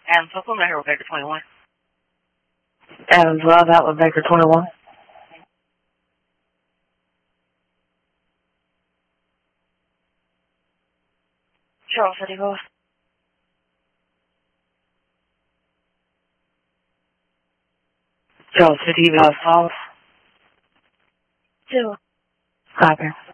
Adams, welcome to here with Baker 21. Adams Love out with Baker 21. Charles City Hall. Charles City, Falls. 2. Copy.